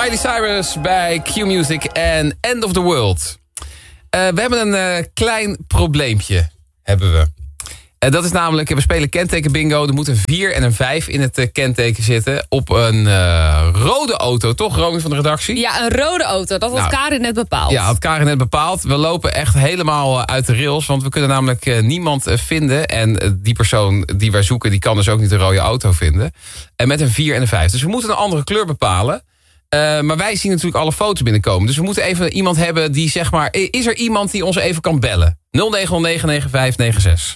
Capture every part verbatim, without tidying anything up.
Miley Cyrus bij Q-Music en End of the World. Uh, we hebben een uh, klein probleempje, hebben we. Uh, dat is namelijk, we spelen kenteken bingo. Er moet een vier en een vijf in het uh, kenteken zitten. Op een uh, rode auto, toch Romy van de redactie? Ja, een rode auto. Dat had nou, Karin net bepaald. Ja, had Karin net bepaald. We lopen echt helemaal uit de rails. Want we kunnen namelijk uh, niemand uh, vinden. En uh, die persoon die wij zoeken, die kan dus ook niet een rode auto vinden. En met een vier en een vijf. Dus we moeten een andere kleur bepalen. Uh, maar wij zien natuurlijk alle foto's binnenkomen. Dus we moeten even iemand hebben die zeg maar... Is er iemand die ons even kan bellen? nul negen nul negen negen vijf negen zes.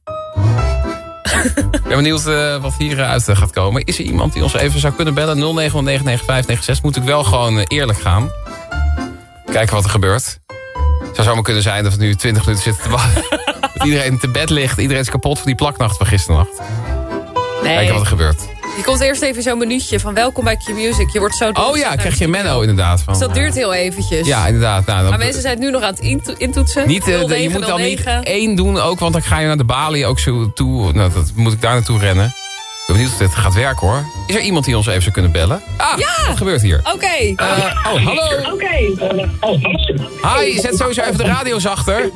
Ik ben benieuwd uh, wat hieruit uh, gaat komen. Is er iemand die ons even zou kunnen bellen? nul negen nul negen negen vijf negen zes. Moet ik wel gewoon uh, eerlijk gaan. Kijken wat er gebeurt. Het zou zomaar kunnen zijn dat we nu twintig minuten zitten te wachten. Dat iedereen te bed ligt. Iedereen is kapot van die plaknacht van gisternacht. Nee. Kijken wat er gebeurt. Je komt eerst even zo'n minuutje van welkom bij Q-Music. Je wordt zo... Oh ja, krijg je een Menno inderdaad. Van, dus dat duurt heel eventjes. Ja, inderdaad. Nou, dan... Maar mensen zijn het nu nog aan het into- intoetsen. Niet, uh, de, je moet dan niet één doen ook, want dan ga je naar de balie ook zo toe. Nou, dat moet ik daar naartoe rennen. Ik ben benieuwd of dit gaat werken hoor. Is er iemand die ons even zou kunnen bellen? Ah, ja! Wat gebeurt hier? Oké. Okay. Uh, oh, hallo. Oké. Okay. Hi, zet sowieso even de radio zachter.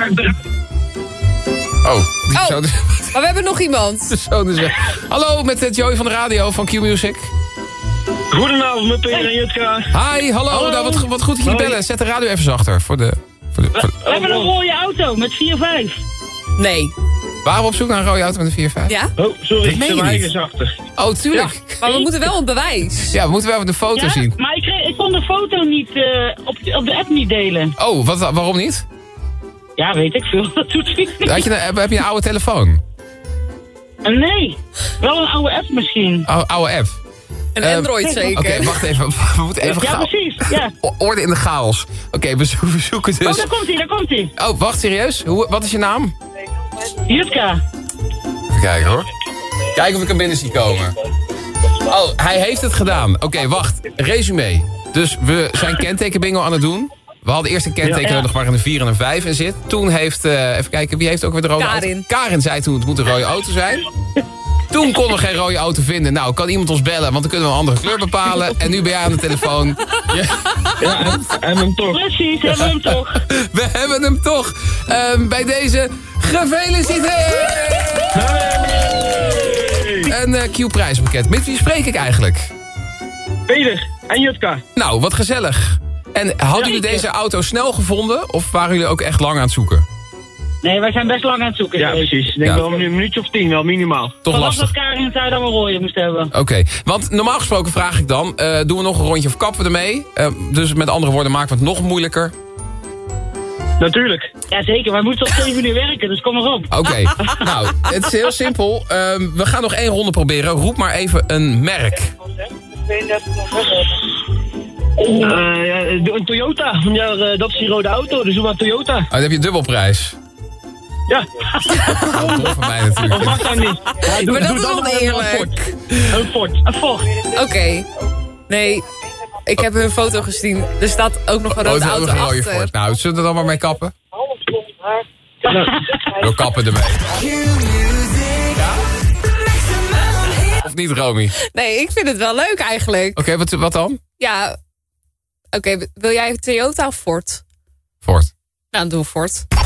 Oh, die oh. Zo dus... maar we hebben nog iemand. De zoon is weg. Hallo, met uh, Joey van de radio van Q-Music. Goedenavond, met Peter en Jutka. Hi, hallo. hallo. Nou, wat, wat goed dat jullie bellen. Zet de radio even zachter. Voor de, voor de, voor de... We hebben een rode auto met vier vijf. Nee. Waren we op zoek naar een rode auto met een vier vijf? Ja. Oh, sorry, ik zet mijn eigen zachter. Oh, tuurlijk. Ja, maar we moeten wel een bewijs. Ja, we moeten wel even de foto ja, zien. Maar ik, kreeg, ik kon de foto niet uh, op, op de app niet delen. Oh, wat, waarom niet? Ja, weet ik veel. Dat doet hij niet. Had je een, heb je een oude telefoon? Uh, nee, wel een oude app misschien. O, oude app? Een uh, Android zeker. Oké, okay, wacht even. We moeten even ja, precies. Ja. Orde in de chaos. Oké, okay, we, zo we zoeken dus... Oh, daar komt hij, daar komt hij. Oh, wacht, serieus? Hoe, wat is je naam? Jutka. Even kijken hoor. Kijken of ik hem binnen zie komen. Oh, hij heeft het gedaan. Oké, okay, wacht. Resume. Dus we zijn kenteken bingo aan het doen. We hadden eerst een kenteken ja, ja. nodig waar een vier en een vijf in zit. Toen heeft, uh, even kijken, wie heeft ook weer de rode Karin. auto? Karin zei toen, het moet een rode auto zijn. Toen konden we geen rode auto vinden. Nou, kan iemand ons bellen, want dan kunnen we een andere kleur bepalen. En nu ben jij aan de telefoon. Ja, ja en, en hem toch. Precies, hebben we hem toch. We hebben hem toch. Um, bij deze, gefeliciteerd! Hey! Een uh, Q-prijspakket. Met wie spreek ik eigenlijk? Peter en Jutka. Nou, wat gezellig. En hadden jullie deze auto snel gevonden? Of waren jullie ook echt lang aan het zoeken? Nee, wij zijn best lang aan het zoeken. Ja, precies. Ik denk ja. wel een minuutje of tien, wel minimaal. Toch Vanaf lastig. dat Karin zei dat we rooien moesten hebben. Oké, okay. Want normaal gesproken vraag ik dan... Uh, doen we nog een rondje of kappen we ermee? Uh, dus met andere woorden, maken we het nog moeilijker? Natuurlijk. Ja, zeker. Wij moeten tot zeven uur werken, dus kom maar op. Oké, okay. Nou, het is heel simpel. Uh, we gaan nog één ronde proberen. Roep maar even een merk. Uh, ja, een Toyota. Ja, uh, dat is die rode auto, dus doe maar Toyota. Oh, dan heb je dubbelprijs. Ja. Dat van mij natuurlijk. Of mag dat niet? Ja, doe, maar dat doe is dan oneerlijk. Een Ford. Een Ford. Een Ford. Oké. Okay. Nee, ik heb een foto gezien. Er staat ook nog een rode oh, auto een achter. Ford. Nou, zullen we er dan maar mee kappen? We kappen ermee. Ja? Of niet, Romy? Nee, ik vind het wel leuk eigenlijk. Oké, okay, wat, wat dan? Ja, oké. Okay, wil jij Toyota of Ford? Ford. Nou, doe Ford.